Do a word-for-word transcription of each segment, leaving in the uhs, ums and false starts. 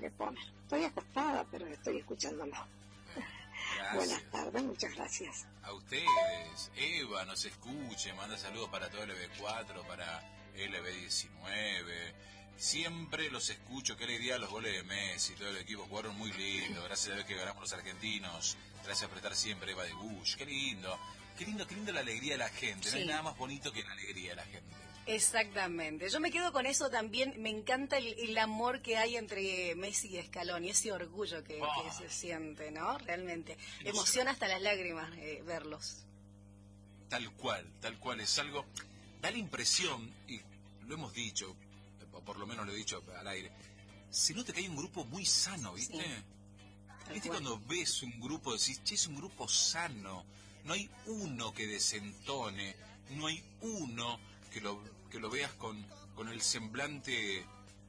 que poner. Estoy acostada, pero estoy escuchándolo. Gracias. Buenas tardes, muchas gracias. A ustedes. Eva nos escuche, manda saludos para todo el L B cuatro, para L B diecinueve. Siempre los escucho, qué alegría los goles de Messi, todo el equipo jugaron muy lindo, gracias a Dios que ganamos los argentinos, gracias por estar siempre Eva de Bush, qué lindo, qué lindo, qué lindo la alegría de la gente, sí. No hay nada más bonito que la alegría de la gente. Exactamente, yo me quedo con eso también, me encanta el, el amor que hay entre Messi y Scaloni, ese orgullo que, oh. que se siente, ¿no? Realmente, no emociona sé. Hasta las lágrimas eh, verlos. Tal cual, tal cual, es algo, da la impresión, y lo hemos dicho, o por lo menos lo he dicho al aire, se nota que hay un grupo muy sano, ¿viste? Sí. ¿Viste cuando ves un grupo, decís, che, es un grupo sano, no hay uno que desentone, no hay uno que lo, que lo veas con, con el semblante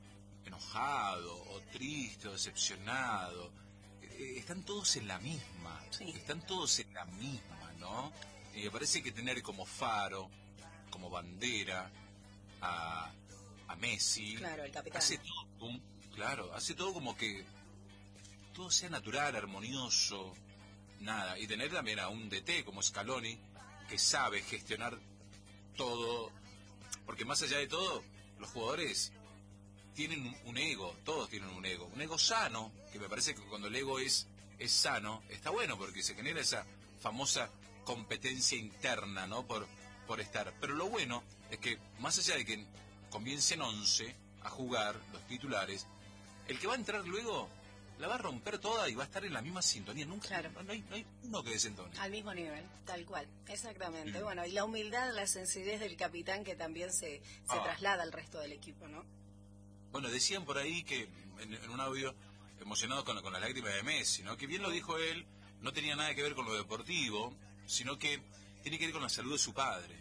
enojado, o triste, o decepcionado, eh, están todos en la misma, sí. Están todos en la misma, ¿no? Y me parece que tener como faro, como bandera, a... a Messi, claro, el capitán. Hace todo, un, claro, hace todo como que todo sea natural, armonioso, nada, y tener también a un D T como Scaloni que sabe gestionar todo, porque más allá de todo, los jugadores tienen un, un ego, todos tienen un ego, un ego sano, que me parece que cuando el ego es, es sano, está bueno porque se genera esa famosa competencia interna, ¿no? Por, por estar, pero lo bueno es que más allá de que comiencen once a jugar los titulares, el que va a entrar luego la va a romper toda y va a estar en la misma sintonía, nunca, claro. no, no, hay, no hay uno que desentone. Al mismo nivel, tal cual, exactamente. Mm. Bueno, y la humildad, la sencillez del capitán que también se, se ah. traslada al resto del equipo, ¿no? Bueno, decían por ahí que en, en un audio emocionado con, con la lágrima de Messi, ¿no? Que bien lo dijo él, no tenía nada que ver con lo deportivo, sino que tiene que ver con la salud de su padre,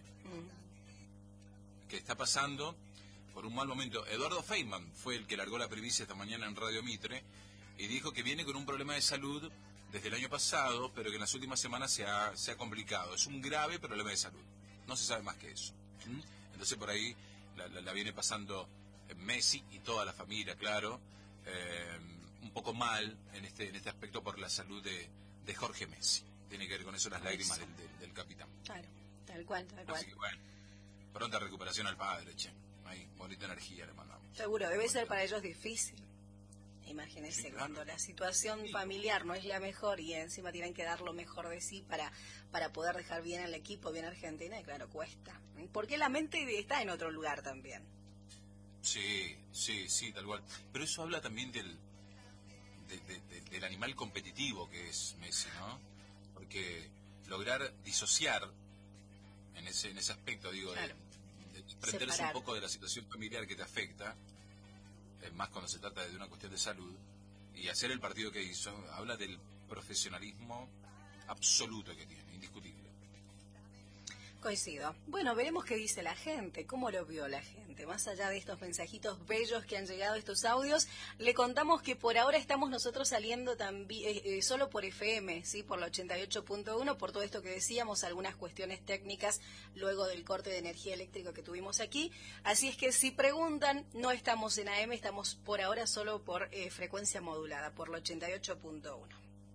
mm. que está pasando por un mal momento. Eduardo Feynman fue el que largó la primicia esta mañana en Radio Mitre y dijo que viene con un problema de salud desde el año pasado, pero que en las últimas semanas se ha, se ha complicado. Es un grave problema de salud. No se sabe más que eso. ¿Mm? Entonces por ahí la, la, la viene pasando Messi y toda la familia, claro, eh, un poco mal en este, en este aspecto por la salud de, de Jorge Messi. Tiene que ver con eso las lágrimas del, del, del capitán. Claro, tal cual, tal cual. Así que bueno, pronta recuperación al padre, che. Ahí, bonita energía le mandamos. Seguro, debe ser para ellos difícil. Imagínense, sí, claro. Cuando la situación sí. familiar no es la mejor y encima tienen que dar lo mejor de sí para, para poder dejar bien al equipo, bien a Argentina, y claro, cuesta. Porque la mente está en otro lugar también. Sí, sí, sí, tal cual. Pero eso habla también del, de, de, de, del animal competitivo que es Messi, ¿no? Porque lograr disociar en ese, en ese aspecto, digo, claro. de, desprenderse un poco de la situación familiar que te afecta, es más cuando se trata de una cuestión de salud, y hacer el partido que hizo, habla del profesionalismo absoluto que tiene, indiscutible. Coincido. Bueno, veremos qué dice la gente, cómo lo vio la gente. Más allá de estos mensajitos bellos que han llegado, estos audios, le contamos que por ahora estamos nosotros saliendo también eh, eh, solo por F M, ¿sí? Por la ochenta y ocho punto uno, por todo esto que decíamos, algunas cuestiones técnicas luego del corte de energía eléctrica que tuvimos aquí. Así es que si preguntan, no estamos en A M, estamos por ahora solo por eh, frecuencia modulada, por la ochenta y ocho punto uno.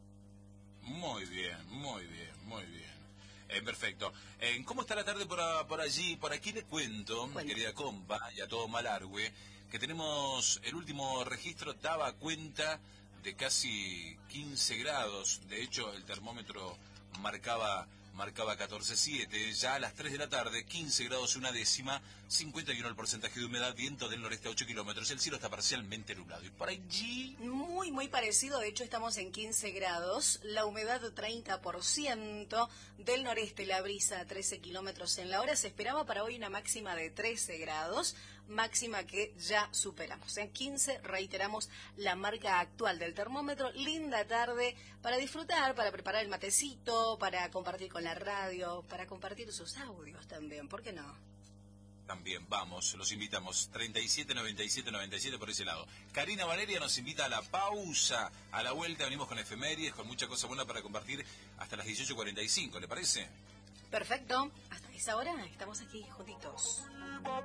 Muy bien, muy bien, muy bien. Eh, perfecto. Eh, ¿Cómo está la tarde por, a, por allí? Por aquí le cuento, mi querida compa, y a todo Malargüe, que tenemos el último registro, daba cuenta de casi quince grados. De hecho, el termómetro marcaba marcaba catorce punto siete. Ya a las tres de la tarde, quince grados una décima, cincuenta y uno el porcentaje de humedad, viento del noreste a ocho kilómetros. El cielo está parcialmente nublado. Y por allí... Muy, muy parecido. De hecho, estamos en quince grados. La humedad treinta por ciento. Del noreste, la brisa a trece kilómetros en la hora. Se esperaba para hoy una máxima de trece grados. Máxima que ya superamos. En quince, reiteramos la marca actual del termómetro. Linda tarde para disfrutar, para preparar el matecito, para compartir con la radio, para compartir sus audios también, ¿por qué no? También, vamos, los invitamos, treinta y siete, noventa y siete, noventa y siete por ese lado. Karina Valeria nos invita a la pausa, a la vuelta venimos con efemérides, con mucha cosa buena para compartir hasta las dieciocho cuarenta y cinco, ¿le parece? Perfecto, hasta esa hora estamos aquí juntitos.